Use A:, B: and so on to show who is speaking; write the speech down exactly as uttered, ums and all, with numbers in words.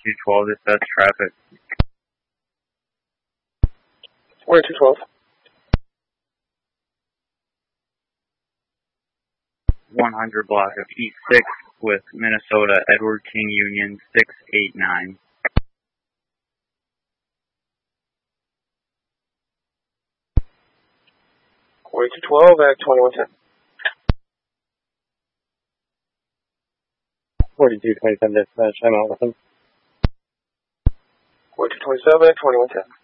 A: forty-two twelve, dispatch traffic.
B: forty-two twelve.
A: one hundred block of East sixth with Minnesota, Edward King Union, six eight nine.
B: forty-two twelve at twenty-one ten.
C: forty-two twenty-seven, dispatch, I'm Allison.
B: forty-two twenty-seven at twenty-one ten.